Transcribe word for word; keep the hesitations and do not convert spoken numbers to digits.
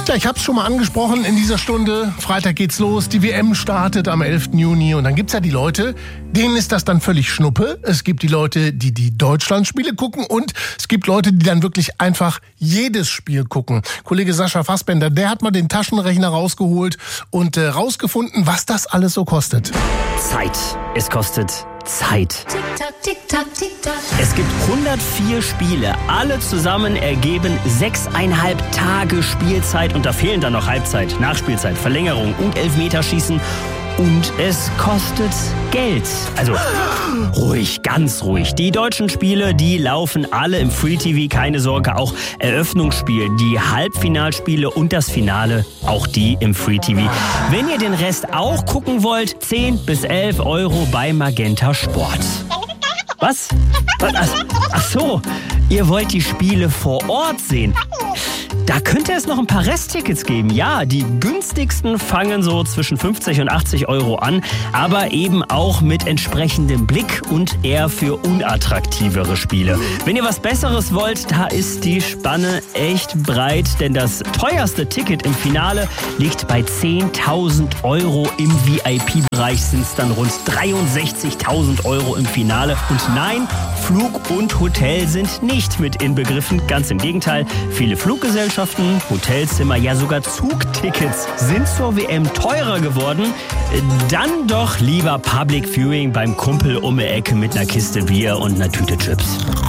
Ja, ich habe es schon mal angesprochen in dieser Stunde. Freitag geht's los, die W M startet am elften Juni. Und dann gibt's ja die Leute, denen ist das dann völlig Schnuppe. Es gibt die Leute, die die Deutschlandspiele gucken. Und es gibt Leute, die dann wirklich einfach jedes Spiel gucken. Kollege Sascha Fassbender, der hat mal den Taschenrechner rausgeholt und äh, rausgefunden, was das alles so kostet. Zeit. Es kostet Zeit. Tick-Tack, Tick-Tack, Tick-Tack. Es gibt hundertvier Spiele. Alle zusammen ergeben sechseinhalb Tage Spielzeit. Und da fehlen dann noch Halbzeit, Nachspielzeit, Verlängerung und Elfmeterschießen. Und es kostet Geld. Also ruhig, ganz ruhig. Die deutschen Spiele, die laufen alle im Free-T V. Keine Sorge, auch Eröffnungsspiel, die Halbfinalspiele und das Finale, auch die im Free-T V. Wenn ihr den Rest auch gucken wollt, zehn bis elf Euro bei Magenta Sport. Was? Was? Ach so, ihr wollt die Spiele vor Ort sehen. Da könnte es noch ein paar Resttickets geben. Ja, die günstigsten fangen so zwischen fünfzig und achtzig Euro an, aber eben auch mit entsprechendem Blick und eher für unattraktivere Spiele. Wenn ihr was Besseres wollt, da ist die Spanne echt breit, denn das teuerste Ticket im Finale liegt bei zehntausend Euro. Im V I P-Bereich sind es dann rund dreiundsechzigtausend Euro im Finale. Und nein, Flug und Hotel sind nicht mit inbegriffen. Ganz im Gegenteil, viele Fluggesellschaften, Hotelzimmer, ja sogar Zugtickets sind zur W M teurer geworden. Dann doch lieber Public Viewing beim Kumpel um die Ecke mit einer Kiste Bier und einer Tüte Chips.